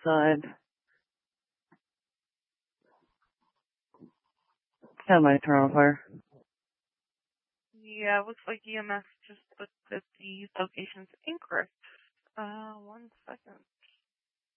side. That might turn on fire. Yeah, it looks like EMS just put that the location's incorrect. 1 second.